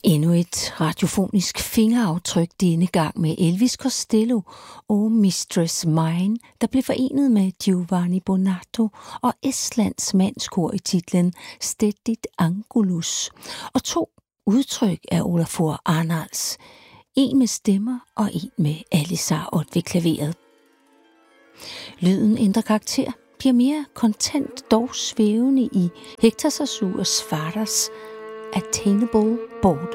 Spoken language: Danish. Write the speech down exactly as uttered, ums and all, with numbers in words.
Endnu et radiofonisk fingeraftryk denne gang med Elvis Costello og Mistress Mine, der blev forenet med Giovanni Bonato og Estlands mandskor i titlen Stedigt Angulus, og to udtryk af Olafur Arnalds, en med stemmer og en med Alisar Ott ved klaveret. Lyden ændrer karakter, bliver mere kontant, dog svævende i Hector Saussures Fathers Attainable Border.